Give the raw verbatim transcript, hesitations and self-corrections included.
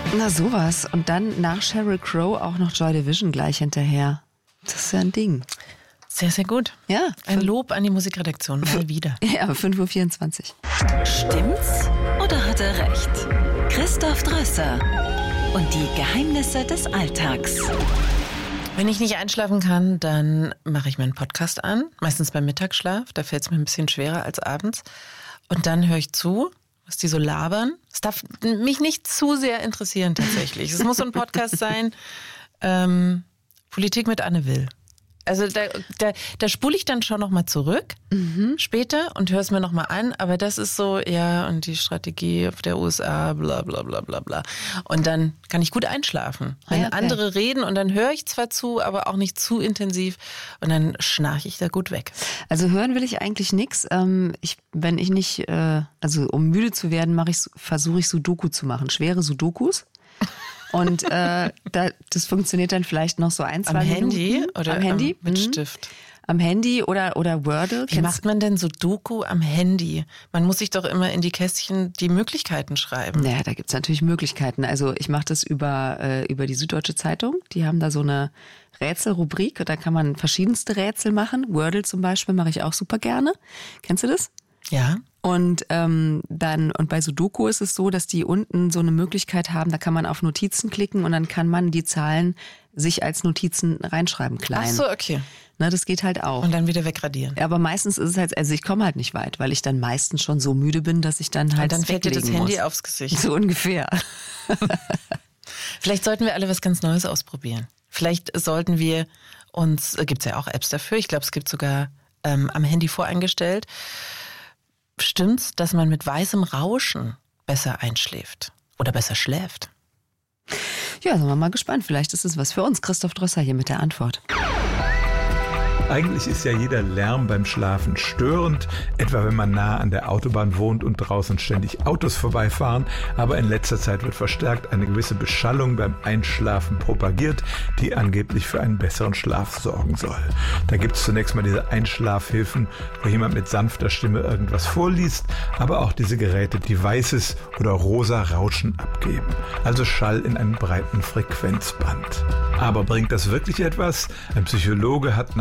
Na sowas. Und dann nach Sheryl Crow auch noch Joy Division gleich hinterher. Das ist ja ein Ding. Sehr, sehr gut. Ja. Ein Lob an die Musikredaktion. Mal wieder. Ja, fünf Uhr vierundzwanzig. Stimmt's oder hat er recht? Christoph Drösser und die Geheimnisse des Alltags. Wenn ich nicht einschlafen kann, dann mache ich meinen Podcast an. Meistens beim Mittagsschlaf. Da fällt es mir ein bisschen schwerer als abends. Und dann höre ich zu, was die so labern. Es darf mich nicht zu sehr interessieren tatsächlich. Es muss so ein Podcast sein. Ähm, Politik mit Anne Will. Also da, da, da spule ich dann schon nochmal zurück mhm. später und höre es mir nochmal an. Aber das ist so, ja, und die Strategie auf der U S A, bla bla bla bla bla. Und dann kann ich gut einschlafen. Wenn okay. andere reden und dann höre ich zwar zu, aber auch nicht zu intensiv. Und dann schnarche ich da gut weg. Also hören will ich eigentlich nichts. Ähm, ich, wenn ich nicht, äh, also um müde zu werden, mache ich, versuche ich Sudoku zu machen. Schwere Sudokus. Und äh, da, das funktioniert dann vielleicht noch so ein, zwei Am Minuten. Handy oder am Handy? Am, mit mhm. Stift? Am Handy oder, oder Wordle. Wie macht man denn Sudoku am Handy? Man muss sich doch immer in die Kästchen die Möglichkeiten schreiben. Naja, da gibt's natürlich Möglichkeiten. Also ich mache das über, äh, über die Süddeutsche Zeitung. Die haben da so eine Rätselrubrik. Da kann man verschiedenste Rätsel machen. Wordle zum Beispiel mache ich auch super gerne. Kennst du das? Ja. Und ähm, dann und bei Sudoku ist es so, dass die unten so eine Möglichkeit haben, da kann man auf Notizen klicken und dann kann man die Zahlen sich als Notizen reinschreiben, klein. Ach so, okay. Na, das geht halt auch. Und dann wieder wegradieren. Ja, aber meistens ist es halt, also ich komme halt nicht weit, weil ich dann meistens schon so müde bin, dass ich dann halt und dann fällt dir das Handy muss. aufs Gesicht. So ungefähr. Vielleicht sollten wir alle was ganz Neues ausprobieren. Vielleicht sollten wir uns, äh, gibt's ja auch Apps dafür, ich glaube, es gibt sogar ähm, am Handy voreingestellt. Stimmt's, dass man mit weißem Rauschen besser einschläft oder besser schläft? Ja, sind wir mal gespannt. Vielleicht ist es was für uns. Christoph Drösser hier mit der Antwort. Eigentlich ist ja jeder Lärm beim Schlafen störend, etwa wenn man nah an der Autobahn wohnt und draußen ständig Autos vorbeifahren. Aber in letzter Zeit wird verstärkt eine gewisse Beschallung beim Einschlafen propagiert, die angeblich für einen besseren Schlaf sorgen soll. Da gibt es zunächst mal diese Einschlafhilfen, wo jemand mit sanfter Stimme irgendwas vorliest, aber auch diese Geräte, die weißes oder rosa Rauschen abgeben. Also Schall in einem breiten Frequenzband. Aber bringt das wirklich etwas? Ein Psychologe hat